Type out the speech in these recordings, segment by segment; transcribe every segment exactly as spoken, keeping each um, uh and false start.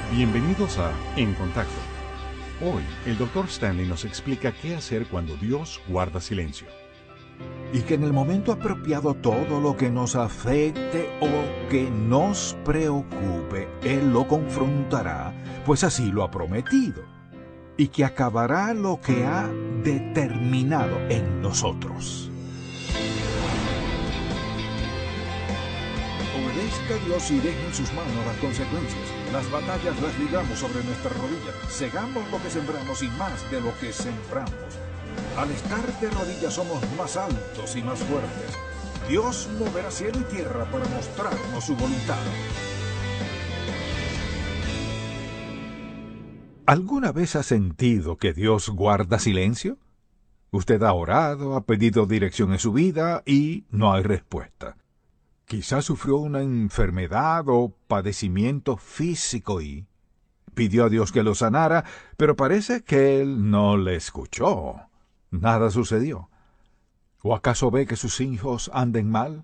Bienvenidos a En Contacto. Hoy, el doctor Stanley nos explica qué hacer cuando Dios guarda silencio. Y que en el momento apropiado todo lo que nos afecte o que nos preocupe, Él lo confrontará, pues así lo ha prometido, y que acabará lo que ha determinado en nosotros. Obedezca a Dios y deje en sus manos las consecuencias. Las batallas las libramos sobre nuestras rodillas. Segamos lo que sembramos y más de lo que sembramos. Al estar de rodillas somos más altos y más fuertes. Dios moverá cielo y tierra para mostrarnos su voluntad. ¿Alguna vez ha sentido que Dios guarda silencio? Usted ha orado, ha pedido dirección en su vida y no hay respuesta. Quizás sufrió una enfermedad o padecimiento físico y pidió a Dios que lo sanara, pero parece que Él no le escuchó. Nada sucedió. ¿O acaso ve que sus hijos anden mal?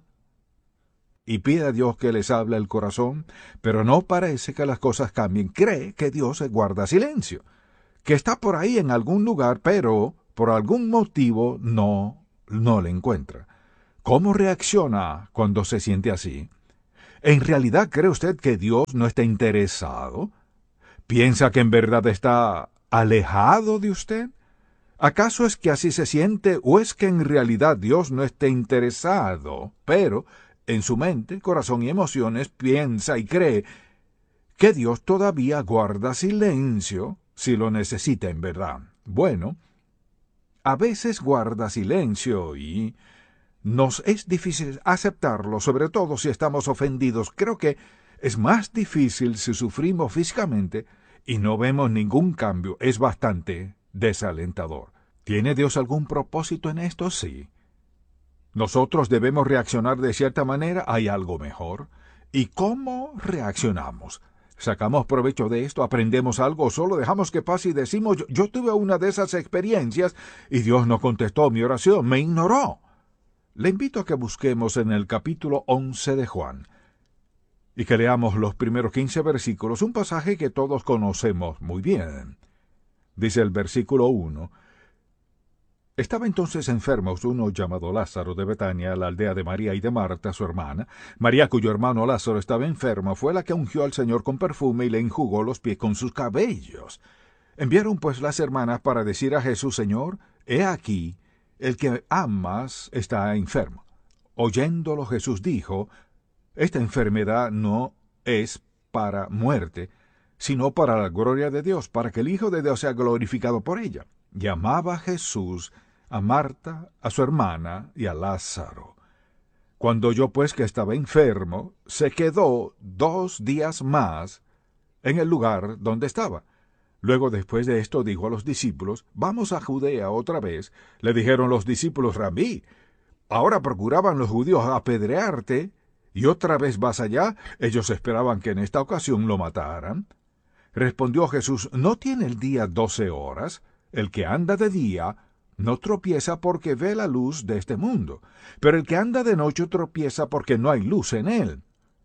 Y pide a Dios que les hable el corazón, pero no parece que las cosas cambien. Cree que Dios guarda silencio, que está por ahí en algún lugar, pero por algún motivo no, no le encuentra. ¿Cómo reacciona cuando se siente así? ¿En realidad cree usted que Dios no está interesado? ¿Piensa que en verdad está alejado de usted? ¿Acaso es que así se siente o es que en realidad Dios no está interesado, pero en su mente, corazón y emociones piensa y cree que Dios todavía guarda silencio si lo necesita en verdad? Bueno, a veces guarda silencio y nos es difícil aceptarlo, sobre todo si estamos ofendidos. Creo que es más difícil si sufrimos físicamente y no vemos ningún cambio. Es bastante desalentador. ¿Tiene Dios algún propósito en esto? Sí. Nosotros debemos reaccionar de cierta manera. ¿Hay algo mejor? ¿Y cómo reaccionamos? ¿Sacamos provecho de esto? ¿Aprendemos algo? ¿O solo dejamos que pase y decimos, yo, yo tuve una de esas experiencias y Dios no contestó mi oración, me ignoró? Le invito a que busquemos en el capítulo once de Juan y que leamos los primeros quince versículos, un pasaje que todos conocemos muy bien. Dice el versículo uno: Estaba entonces enfermo uno llamado Lázaro de Betania, la aldea de María y de Marta, su hermana. María, cuyo hermano Lázaro estaba enfermo, fue la que ungió al Señor con perfume y le enjugó los pies con sus cabellos. Enviaron pues las hermanas para decir a Jesús, Señor, he aquí, el que amas está enfermo. Oyéndolo Jesús dijo, esta enfermedad no es para muerte, sino para la gloria de Dios, para que el Hijo de Dios sea glorificado por ella. Llamaba Jesús a Marta, a su hermana y a Lázaro. Cuando oyó pues que estaba enfermo, se quedó dos días más en el lugar donde estaba. Luego, después de esto, dijo a los discípulos, vamos a Judea otra vez. Le dijeron los discípulos, Rabí, ahora procuraban los judíos apedrearte, y otra vez vas allá. Ellos esperaban que en esta ocasión lo mataran. Respondió Jesús, ¿no tiene el día doce horas? El que anda de día no tropieza porque ve la luz de este mundo, pero el que anda de noche tropieza porque no hay luz en él.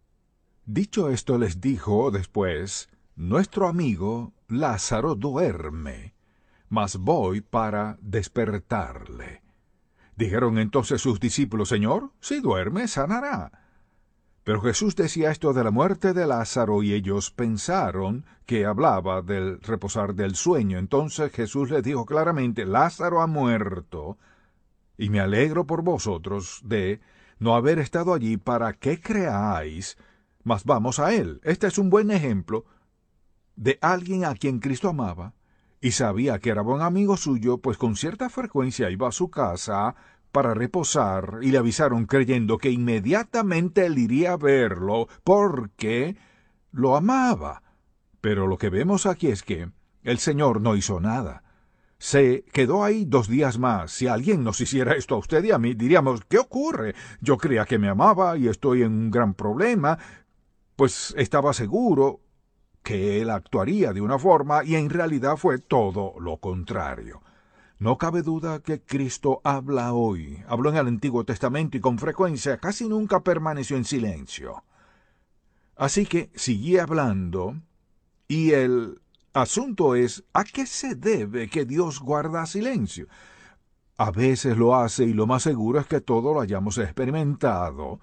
Dicho esto, les dijo después, nuestro amigo Lázaro duerme, mas voy para despertarle. Dijeron entonces sus discípulos, Señor, si duerme, sanará. Pero Jesús decía esto de la muerte de Lázaro, y ellos pensaron que hablaba del reposar del sueño. Entonces Jesús les dijo claramente, Lázaro ha muerto, y me alegro por vosotros de no haber estado allí para que creáis, mas vamos a él. Este es un buen ejemplo de alguien a quien Cristo amaba, y sabía que era buen amigo suyo, pues con cierta frecuencia iba a su casa para reposar, y le avisaron creyendo que inmediatamente él iría a verlo, porque lo amaba. Pero lo que vemos aquí es que el Señor no hizo nada. Se quedó ahí dos días más. Si alguien nos hiciera esto a usted y a mí, diríamos, ¿qué ocurre? Yo creía que me amaba y estoy en un gran problema. Pues estaba seguro que él actuaría de una forma, y en realidad fue todo lo contrario. No cabe duda que Cristo habla hoy. Habló en el Antiguo Testamento y con frecuencia casi nunca permaneció en silencio. Así que sigue hablando Y el asunto es, ¿a qué se debe que Dios guarda silencio? A veces lo hace y lo más seguro es que todo lo hayamos experimentado.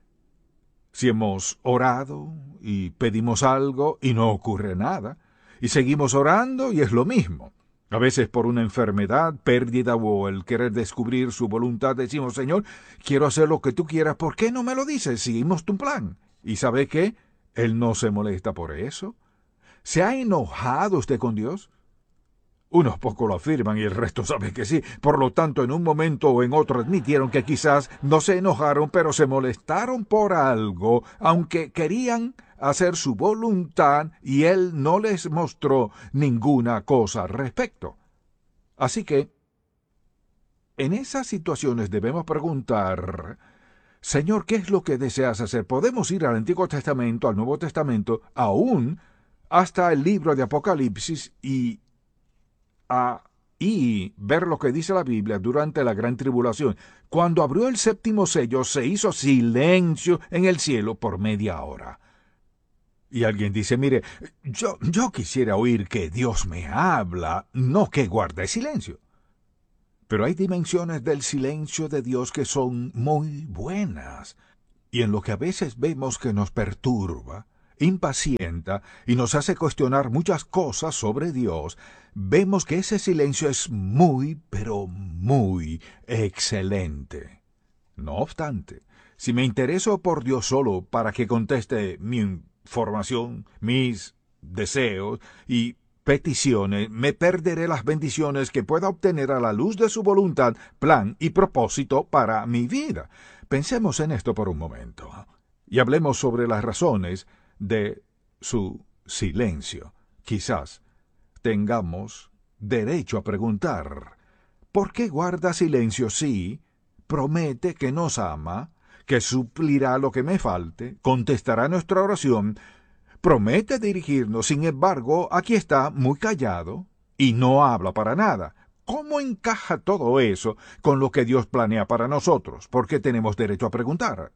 Si hemos orado y pedimos algo y no ocurre nada, y seguimos orando y es lo mismo. A veces por una enfermedad, pérdida o el querer descubrir su voluntad decimos, Señor, quiero hacer lo que tú quieras, ¿por qué no me lo dices? Seguimos tu plan. ¿Y sabe qué? Él no se molesta por eso. ¿Se ha enojado usted con Dios? Unos pocos lo afirman y el resto sabe que sí. Por lo tanto, en un momento o en otro admitieron que quizás no se enojaron, pero se molestaron por algo, aunque querían hacer su voluntad y Él no les mostró ninguna cosa al respecto. Así que, en esas situaciones debemos preguntar, Señor, ¿qué es lo que deseas hacer? Podemos ir al Antiguo Testamento, al Nuevo Testamento, aún hasta el libro de Apocalipsis y a y ver lo que dice la Biblia durante la gran tribulación. Cuando abrió el séptimo sello, se hizo silencio en el cielo por media hora. Y alguien dice, mire, yo, yo quisiera oír que Dios me habla, no que guarde silencio. Pero hay dimensiones del silencio de Dios que son muy buenas. Y en lo que a veces vemos que nos perturba, impacienta y nos hace cuestionar muchas cosas sobre Dios, vemos que ese silencio es muy, pero muy excelente. No obstante, si me intereso por Dios solo para que conteste mi información, mis deseos y peticiones, me perderé las bendiciones que pueda obtener a la luz de su voluntad, plan y propósito para mi vida. Pensemos en esto por un momento y hablemos sobre las razones de su silencio. Quizás tengamos derecho a preguntar, ¿por qué guarda silencio si promete que nos ama, que suplirá lo que me falte, contestará nuestra oración, promete dirigirnos, sin embargo, aquí está muy callado y no habla para nada? ¿Cómo encaja todo eso con lo que Dios planea para nosotros? Porque tenemos derecho a preguntar.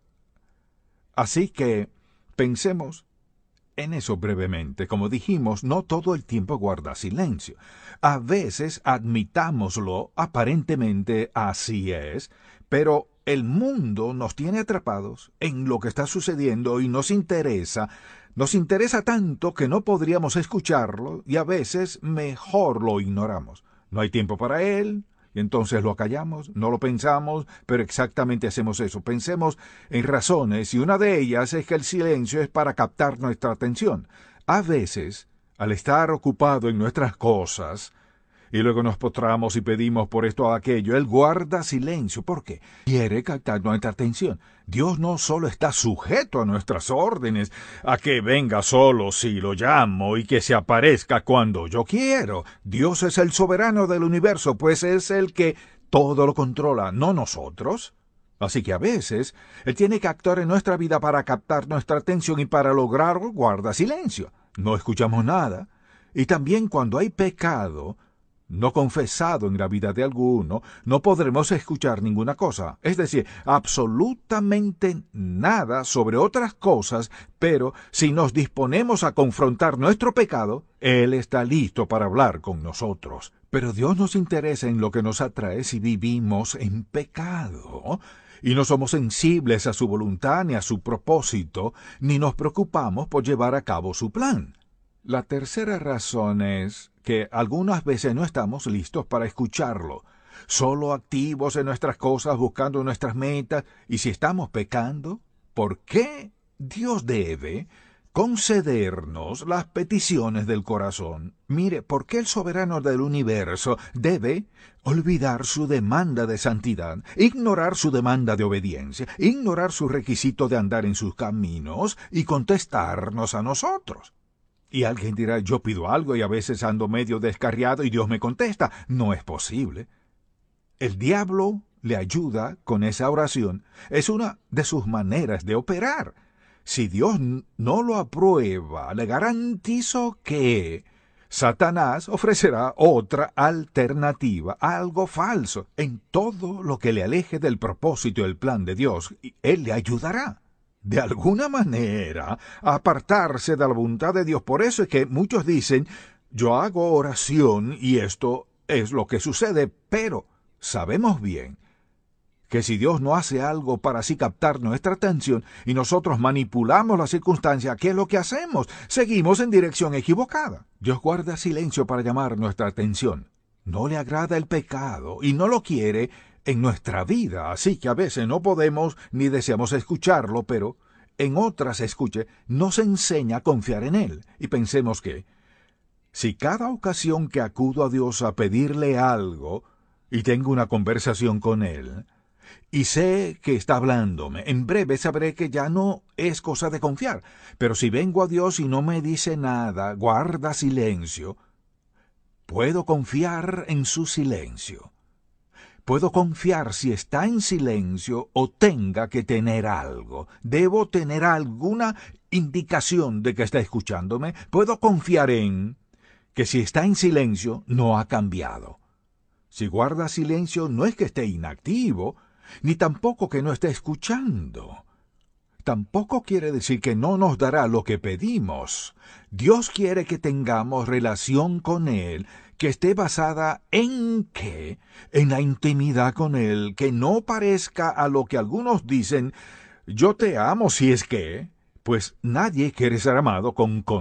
Así que pensemos en eso brevemente. Como dijimos, no todo el tiempo guarda silencio. A veces, admitámoslo, aparentemente así es, pero el mundo nos tiene atrapados en lo que está sucediendo y nos interesa, nos interesa tanto que no podríamos escucharlo y a veces mejor lo ignoramos. No hay tiempo para él, y entonces lo callamos, no lo pensamos, pero exactamente hacemos eso. Pensemos en razones, y una de ellas es que el silencio es para captar nuestra atención. A veces, al estar ocupado en nuestras cosas, y luego nos postramos y pedimos por esto o aquello, Él guarda silencio. ¿Por qué? Quiere captar nuestra atención. Dios no solo está sujeto a nuestras órdenes, a que venga solo si lo llamo y que se aparezca cuando yo quiero. Dios es el soberano del universo, pues es el que todo lo controla, no nosotros. Así que a veces Él tiene que actuar en nuestra vida para captar nuestra atención y para lograrlo guarda silencio. No escuchamos nada. Y también cuando hay pecado no confesado en la vida de alguno, no podremos escuchar ninguna cosa, es decir, absolutamente nada sobre otras cosas, pero si nos disponemos a confrontar nuestro pecado, Él está listo para hablar con nosotros. Pero Dios nos interesa en lo que nos atrae si vivimos en pecado, y no somos sensibles a su voluntad ni a su propósito, ni nos preocupamos por llevar a cabo su plan. La tercera razón es que algunas veces no estamos listos para escucharlo, solo activos en nuestras cosas, buscando nuestras metas, y si estamos pecando, ¿por qué Dios debe concedernos las peticiones del corazón? Mire, ¿por qué el soberano del universo debe olvidar su demanda de santidad, ignorar su demanda de obediencia, ignorar su requisito de andar en sus caminos y contestarnos a nosotros? Y alguien dirá, yo pido algo y a veces ando medio descarriado y Dios me contesta. No es posible. El diablo le ayuda con esa oración. Es una de sus maneras de operar. Si Dios no lo aprueba, le garantizo que Satanás ofrecerá otra alternativa, algo falso, en todo lo que le aleje del propósito y el plan de Dios. Y Él le ayudará. de alguna manera, apartarse de la voluntad de Dios. Por eso es que muchos dicen, yo hago oración y esto es lo que sucede, pero sabemos bien que si Dios no hace algo para así captar nuestra atención y nosotros manipulamos la circunstancia, ¿qué es lo que hacemos? Seguimos en dirección equivocada. Dios guarda silencio para llamar nuestra atención. No le agrada el pecado y no lo quiere en nuestra vida, así que a veces no podemos ni deseamos escucharlo, pero en otras, escuche, nos enseña a confiar en Él. Y pensemos que, si cada ocasión que acudo a Dios a pedirle algo y tengo una conversación con Él, y sé que está hablándome, en breve sabré que ya no es cosa de confiar. Pero si vengo a Dios y no me dice nada, guarda silencio, puedo confiar en su silencio. Puedo confiar si está en silencio o tenga que tener algo. Debo tener alguna indicación de que está escuchándome. Puedo confiar en que si está en silencio no ha cambiado. Si guarda silencio no es que esté inactivo, ni tampoco que no esté escuchando. Tampoco quiere decir que no nos dará lo que pedimos. Dios quiere que tengamos relación con Él, que esté basada en qué, en la intimidad con Él, que no parezca a lo que algunos dicen, yo te amo si es que, pues nadie quiere ser amado con